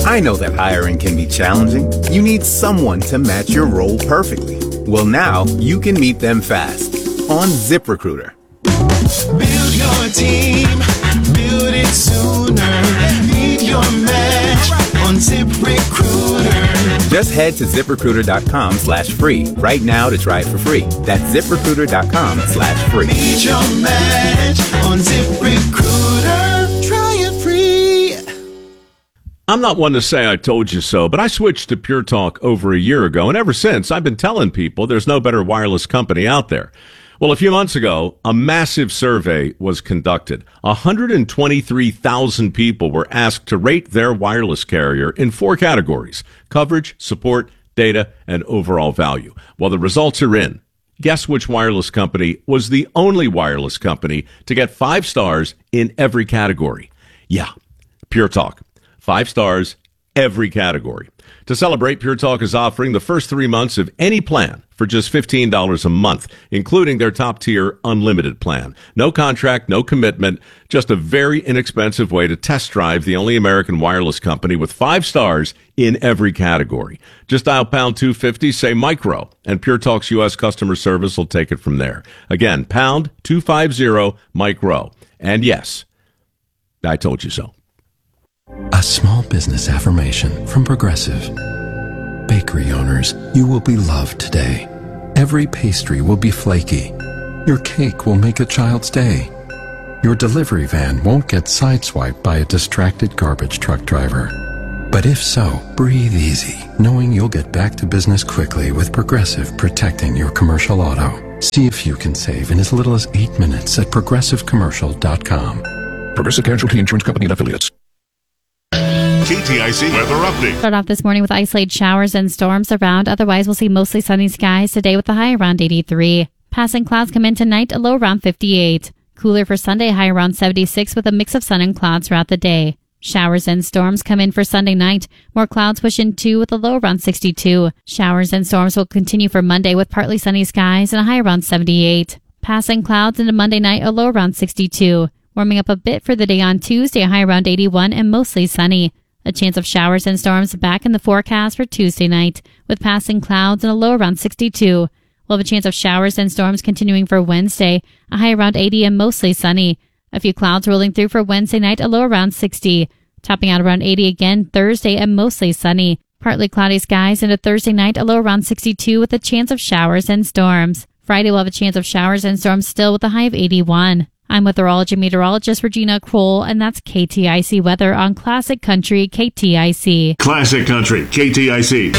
I know that hiring can be challenging. You need someone to match your role perfectly. Well, now you can meet them fast on ZipRecruiter. Build your team, build it sooner. Meet your match on ZipRecruiter. Just head to ZipRecruiter.com/free right now to try it for free. That's ZipRecruiter.com/free. Meet your match on ZipRecruiter. Try it free. I'm not one to say I told you so, but I switched to Pure Talk over a year ago, and ever since, I've been telling people there's no better wireless company out there. Well, a few months ago, a massive survey was conducted. 123,000 people were asked to rate their wireless carrier in 4 categories: coverage, support, data, and overall value. Well, the results are in. Guess which wireless company was the only wireless company to get 5 stars in every category? Yeah, Pure Talk. 5 stars, every category. To celebrate, Pure Talk is offering the first 3 months of any plan for just $15 a month, including their top-tier unlimited plan. No contract, no commitment, just a very inexpensive way to test drive the only American wireless company with 5 stars in every category. Just dial pound 250, say micro, and Pure Talk's U.S. customer service will take it from there. Again, pound 250 micro. And yes, I told you so. A small business affirmation from Progressive. Bakery owners, you will be loved today. Every pastry will be flaky. Your cake will make a child's day. Your delivery van won't get sideswiped by a distracted garbage truck driver. But if so, breathe easy, knowing you'll get back to business quickly with Progressive protecting your commercial auto. See if you can save in as little as 8 minutes at progressivecommercial.com. Progressive Casualty Insurance Company and Affiliates. KTIC weather update. Start off this morning with isolated showers and storms around. Otherwise, we'll see mostly sunny skies today with a high around 83. Passing clouds come in tonight, a low around 58. Cooler for Sunday, high around 76 with a mix of sun and clouds throughout the day. Showers and storms come in for Sunday night. More clouds push in too with a low around 62. Showers and storms will continue for Monday with partly sunny skies and a high around 78. Passing clouds into Monday night, a low around 62. Warming up a bit for the day on Tuesday, a high around 81 and mostly sunny. A chance of showers and storms back in the forecast for Tuesday night, with passing clouds and a low around 62. We'll have a chance of showers and storms continuing for Wednesday, a high around 80 and mostly sunny. A few clouds rolling through for Wednesday night, a low around 60. Topping out around 80 again Thursday and mostly sunny. Partly cloudy skies into Thursday night, a low around 62 with a chance of showers and storms. Friday we'll have a chance of showers and storms still with a high of 81. I'm weatherology meteorologist Regina Kroll, and that's KTIC weather on Classic Country KTIC. Classic Country KTIC.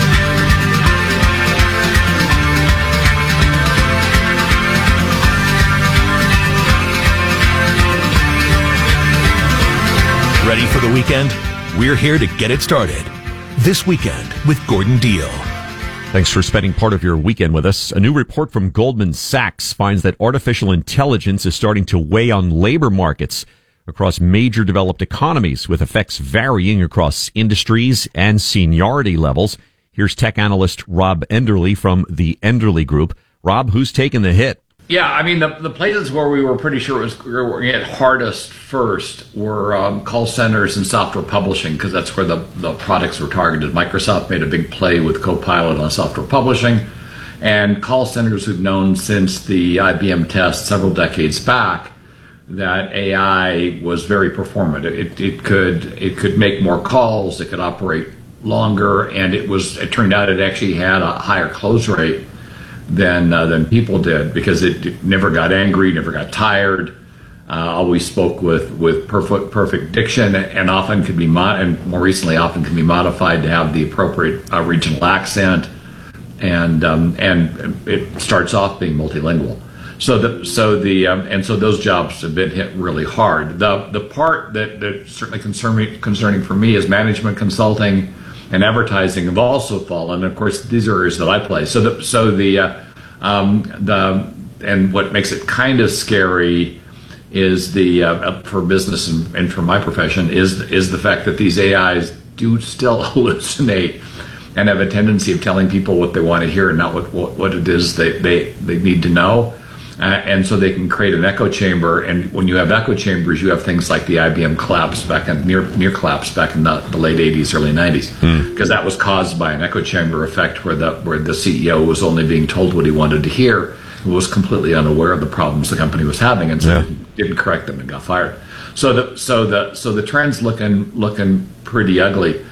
Ready for the weekend? We're here to get it started. This Weekend with Gordon Deal. Thanks for spending part of your weekend with us. A new report from Goldman Sachs finds that artificial intelligence is starting to weigh on labor markets across major developed economies, with effects varying across industries and seniority levels. Here's tech analyst Rob Enderle from the Enderle Group. Rob, who's taken the hit? Yeah, I mean, the places where we were pretty sure we were going to get hardest first were call centers and software publishing, because that's where the products were targeted. Microsoft made a big play with Copilot on software publishing, and call centers who've known since the IBM test several decades back that AI was very performant. It could make more calls, it could operate longer, and it turned out it actually had a higher close rate than people did, because it never got angry, never got tired, always spoke with perfect diction, and often could be and more recently often can be modified to have the appropriate regional accent, and it starts off being multilingual. So those jobs have been hit really hard. The part that certainly concerning for me is management consulting and advertising have also fallen. And of course, these are areas that I play. And what makes it kind of scary is for business and for my profession is the fact that these AIs do still hallucinate and have a tendency of telling people what they want to hear and not what it is they need to know. And so they can create an echo chamber. And when you have echo chambers, you have things like the IBM collapse near collapse back in the late 80s, early 90s, because that was caused by an echo chamber effect where the CEO was only being told what he wanted to hear, and was completely unaware of the problems the company was having, and so didn't correct them and got fired. So the trend's looking pretty ugly.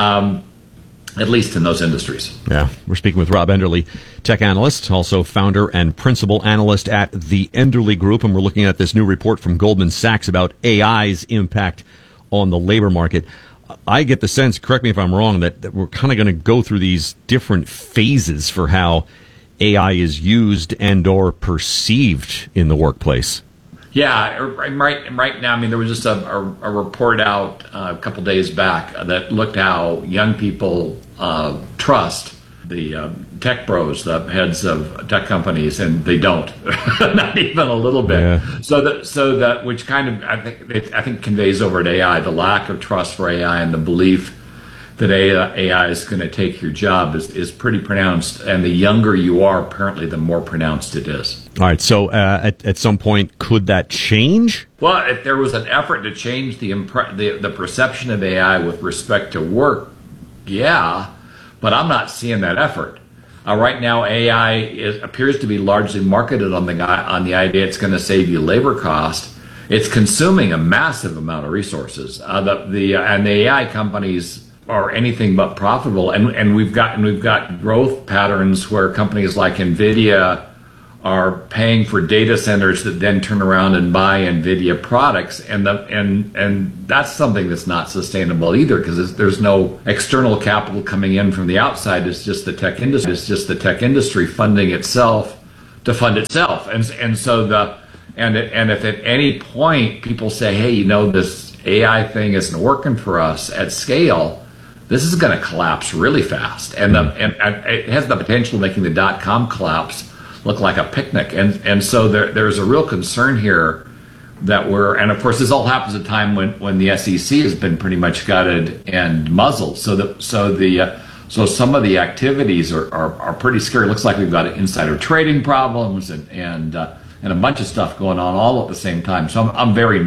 At least in those industries. Yeah. We're speaking with Rob Enderle, tech analyst, also founder and principal analyst at the Enderle Group. And we're looking at this new report from Goldman Sachs about AI's impact on the labor market. I get the sense, correct me if I'm wrong, that we're kind of going to go through these different phases for how AI is used and or perceived in the workplace. Yeah, right now, I mean, there was just a report out a couple days back that looked how young people trust the tech bros, the heads of tech companies, and they don't, not even a little bit. Yeah. So that which kind of I think conveys over to AI the lack of trust for AI and the belief that AI is going to take your job is pretty pronounced, and the younger you are, apparently, the more pronounced it is. All right, so at some point, could that change? Well, if there was an effort to change the perception of AI with respect to work, yeah, but I'm not seeing that effort. Right now, AI appears to be largely marketed on the idea it's going to save you labor cost. It's consuming a massive amount of resources. And the AI companies are anything but profitable, and we've got growth patterns where companies like NVIDIA are paying for data centers that then turn around and buy NVIDIA products, and that's something that's not sustainable either, because there's no external capital coming in from the outside. It's just the tech industry. It's just the tech industry funding itself to fund itself, and if at any point people say, hey, this AI thing isn't working for us at scale, this is going to collapse really fast, and it has the potential of making the .com collapse look like a picnic, and so there's a real concern here that and of course this all happens at a time when the SEC has been pretty much gutted and muzzled, so some of the activities are pretty scary. It looks like we've got insider trading problems and a bunch of stuff going on all at the same time. So I'm very